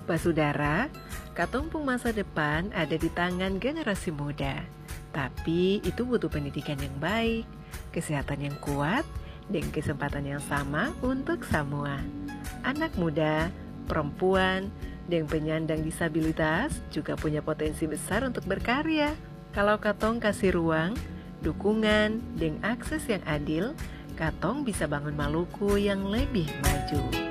Basudara, katumpung masa depan ada di tangan generasi muda. Tapi itu butuh pendidikan yang baik, kesehatan yang kuat, dan kesempatan yang sama untuk semua. Anak muda, perempuan, dan penyandang disabilitas juga punya potensi besar untuk berkarya. Kalau Katong kasih ruang, dukungan, dan akses yang adil, Katong bisa bangun Maluku yang lebih maju.